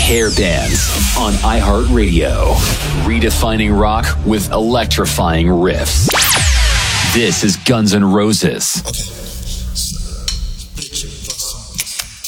Hair Bands on iHeartRadio. Redefining rock with electrifying riffs. This is Guns N' Roses. Okay.